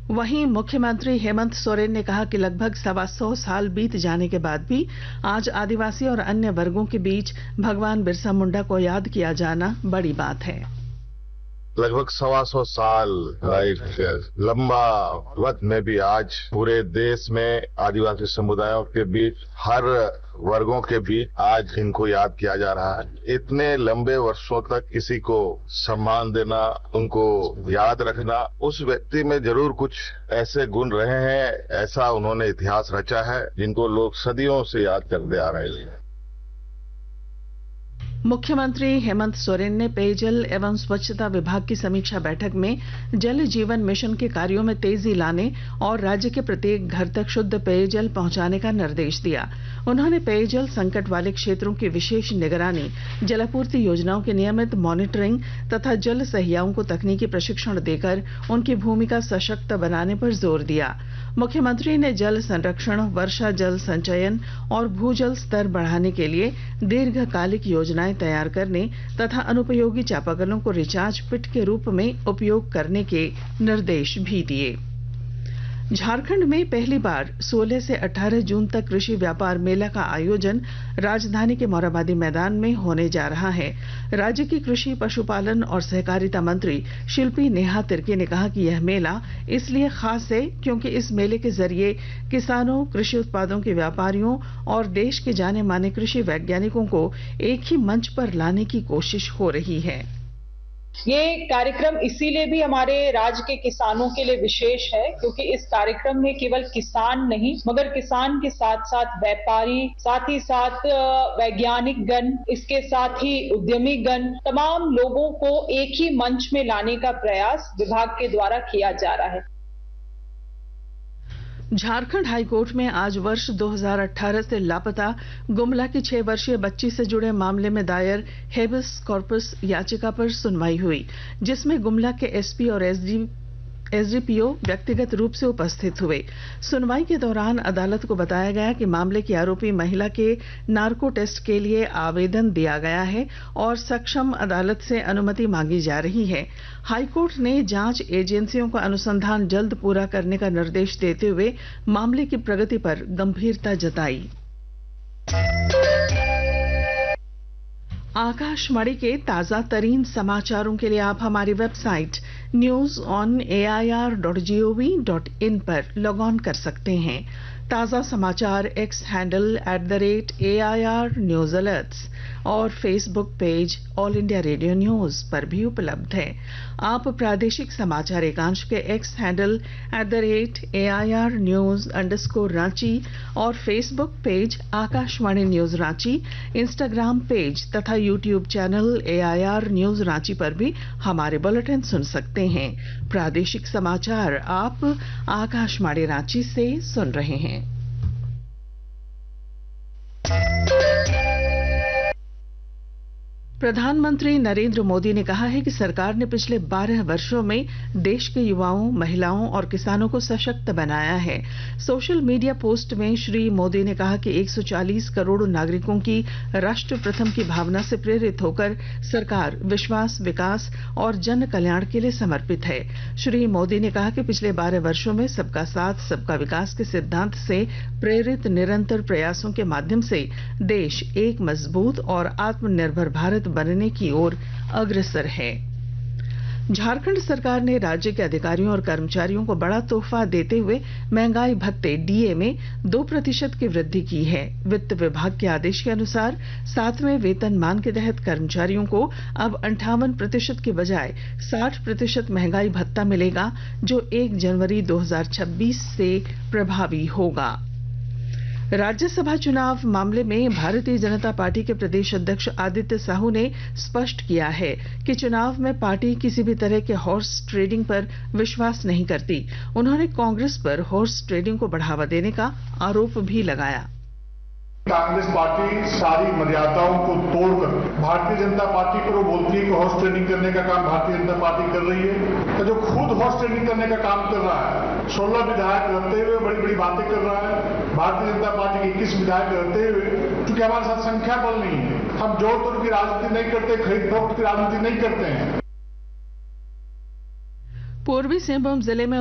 वहीं मुख्यमंत्री हेमंत सोरेन ने कहा कि लगभग 125 साल बीत जाने के बाद भी आज आदिवासी और अन्य वर्गों के बीच भगवान बिरसा मुंडा को याद किया जाना बड़ी बात है। लगभग 125 साल का एक लंबा वक्त में भी आज पूरे देश में आदिवासी समुदायों के बीच, हर वर्गों के बीच आज इनको याद किया जा रहा है। इतने लंबे वर्षों तक किसी को सम्मान देना, उनको याद रखना, उस व्यक्ति में जरूर कुछ ऐसे गुण रहे हैं, ऐसा उन्होंने इतिहास रचा है जिनको लोग सदियों से याद करते आ रहे हैं। मुख्यमंत्री हेमंत सोरेन ने पेयजल एवं स्वच्छता विभाग की समीक्षा बैठक में जल जीवन मिशन के कार्यों में तेजी लाने और राज्य के प्रत्येक घर तक शुद्ध पेयजल पहुंचाने का निर्देश दिया। उन्होंने पेयजल संकट वाले क्षेत्रों की विशेष निगरानी, जलापूर्ति योजनाओं की नियमित मॉनिटरिंग तथा जल सहियाओं को तकनीकी प्रशिक्षण देकर उनकी भूमिका सशक्त बनाने पर जोर दिया। मुख्यमंत्री ने जल संरक्षण, वर्षा जल संचयन और भूजल स्तर बढ़ाने के लिए दीर्घकालिक योजनाएं तैयार करने तथा अनुपयोगी चापाकलों को रिचार्ज पिट के रूप में उपयोग करने के निर्देश भी दिए। झारखंड में पहली बार 16 से 18 जून तक कृषि व्यापार मेला का आयोजन राजधानी के मोरहाबादी मैदान में होने जा रहा है। राज्य की कृषि, पशुपालन और सहकारिता मंत्री शिल्पी नेहा तिर्की ने कहा कि यह मेला इसलिए खास है क्योंकि इस मेले के जरिए किसानों, कृषि उत्पादों के व्यापारियों और देश के जाने माने कृषि वैज्ञानिकों को एक ही मंच पर लाने की कोशिश हो रही है। ये कार्यक्रम इसीलिए भी हमारे राज्य के किसानों के लिए विशेष है क्योंकि इस कार्यक्रम में केवल किसान नहीं मगर किसान के साथ साथ व्यापारी, साथ ही साथ वैज्ञानिक गण, इसके साथ ही उद्यमी गण, तमाम लोगों को एक ही मंच में लाने का प्रयास विभाग के द्वारा किया जा रहा है। झारखंड हाईकोर्ट में आज वर्ष 2018 से लापता गुमला की 6 वर्षीय बच्ची से जुड़े मामले में दायर हेबिस कॉर्पस याचिका पर सुनवाई हुई, जिसमें गुमला के एसपी और एसडीपीओ व्यक्तिगत रूप से उपस्थित हुए। सुनवाई के दौरान अदालत को बताया गया कि मामले की आरोपी महिला के नार्को टेस्ट के लिए आवेदन दिया गया है और सक्षम अदालत से अनुमति मांगी जा रही है। हाईकोर्ट ने जांच एजेंसियों को अनुसंधान जल्द पूरा करने का निर्देश देते हुए मामले की प्रगति पर गंभीरता जताई। आकाशवाणी के ताजा तरीन समाचारों के लिए आप हमारी वेबसाइट news.on.air.gov.in पर लॉग ऑन कर सकते हैं। ताजा समाचार x handle @AIR news alerts और Facebook page all India radio news पर भी उपलब्ध है। आप प्रादेशिक समाचार एकांश के एक्स हैंडल @AIR न्यूज _ और Facebook page Akashvani news Ranchi, Instagram page तथा YouTube channel AIR news Ranchi पर भी हमारे बुलेटिन सुन सकते हैं। प्रादेशिक समाचार आप आकाशवाणी रांची से सुन रहे हैं। प्रधानमंत्री नरेंद्र मोदी ने कहा है कि सरकार ने पिछले 12 वर्षों में देश के युवाओं, महिलाओं और किसानों को सशक्त बनाया है। सोशल मीडिया पोस्ट में श्री मोदी ने कहा कि 140 करोड़ नागरिकों की राष्ट्र प्रथम की भावना से प्रेरित होकर सरकार विश्वास, विकास और जन कल्याण के लिए समर्पित है। श्री मोदी ने कहा कि पिछले 12 वर्षों में सबका साथ, सबका विकास के सिद्धांत से प्रेरित निरंतर प्रयासों के माध्यम से देश एक मजबूत और आत्मनिर्भर भारत बनने की ओर अग्रसर है। झारखंड सरकार ने राज्य के अधिकारियों और कर्मचारियों को बड़ा तोहफा देते हुए महंगाई भत्ते डीए में 2% की वृद्धि की है। वित्त विभाग के आदेश के अनुसार 7वें वेतनमान के तहत कर्मचारियों को अब 58% के बजाय 60% महंगाई भत्ता मिलेगा, जो 1 जनवरी 2026 से प्रभावी होगा। राज्यसभा चुनाव मामले में भारतीय जनता पार्टी के प्रदेश अध्यक्ष आदित्य साहू ने स्पष्ट किया है कि चुनाव में पार्टी किसी भी तरह के हॉर्स ट्रेडिंग पर विश्वास नहीं करती। उन्होंने कांग्रेस पर हॉर्स ट्रेडिंग को बढ़ावा देने का आरोप भी लगाया। कांग्रेस पार्टी सारी मर्यादाओं को तोड़कर भारतीय जनता पार्टी को वो बोलती है कि हॉर्स ट्रेडिंग करने का काम भारतीय जनता पार्टी कर रही है, तो जो खुद हॉर्स ट्रेडिंग करने का काम कर रहा है, 16 विधायक रहते हुए बड़ी बड़ी बातें कर रहा है। भारतीय जनता पार्टी के 21 विधायक रहते हुए, क्योंकि हमारे साथ संख्या बल नहीं है, हम जोड़ तोड़ की राजनीति नहीं करते, खरीद फरोख्त की राजनीति नहीं करते हैं। पूर्वी सिंहभूम जिले में